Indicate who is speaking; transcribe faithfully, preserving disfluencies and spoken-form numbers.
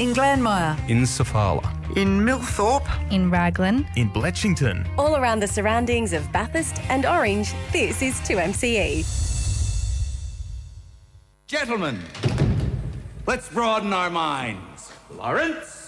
Speaker 1: In Glanmire.
Speaker 2: In Sofala.
Speaker 3: In Millthorpe.
Speaker 4: In Raglan.
Speaker 2: In Bletchington.
Speaker 5: All around the surroundings of Bathurst and Orange, this is two M C E.
Speaker 6: Gentlemen, let's broaden our minds. Lawrence?